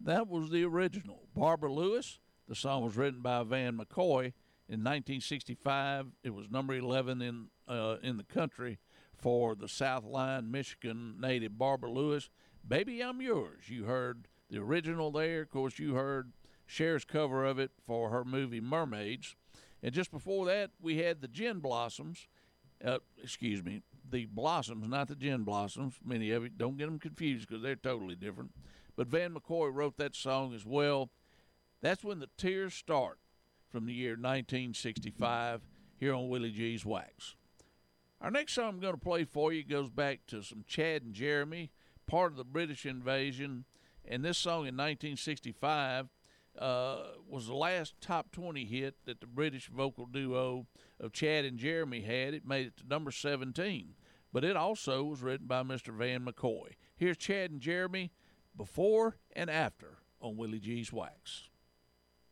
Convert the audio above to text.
That was the original. Barbara Lewis. The song was written by Van McCoy in 1965. It was number 11 in the country for the Southline, Michigan native Barbara Lewis. Baby, I'm Yours. You heard the original there. Of course, you heard Cher's cover of it for her movie Mermaids. And just before that, we had the Gin Blossoms. The Blossoms, not the Gin Blossoms. Many of you don't get them confused because they're totally different. But Van McCoy wrote that song as well. That's When the Tears Start, from the year 1965 here on Willie G's Wax. Our next song I'm going to play for you goes back to some Chad and Jeremy, part of the British invasion. And this song in 1965 was the last top 20 hit that the British vocal duo of Chad and Jeremy had. It made it to number 17. But it also was written by Mr. Van McCoy. Here's Chad and Jeremy, Before and After, on Willie G's Wax.